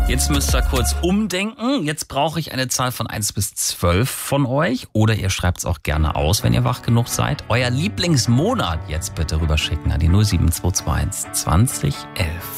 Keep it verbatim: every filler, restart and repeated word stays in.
Jetzt müsst ihr kurz umdenken. Jetzt brauche ich eine Zahl von eins bis zwölf von euch. Oder ihr schreibt es auch gerne aus, wenn ihr wach genug seid. Euer Lieblingsmonat jetzt bitte rüberschicken an die null sieben zwei zwei eins zwanzig elf.